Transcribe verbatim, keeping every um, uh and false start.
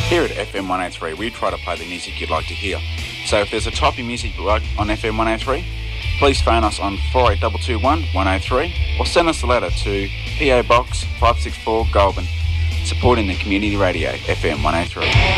Here at F M one oh three, we try to play the music you'd like to hear. So if there's a type of music you like on F M one oh three, please phone us on four eight two two one, one oh three or send us a letter to P O Box five six four Goulburn, supporting the community radio F M one oh three.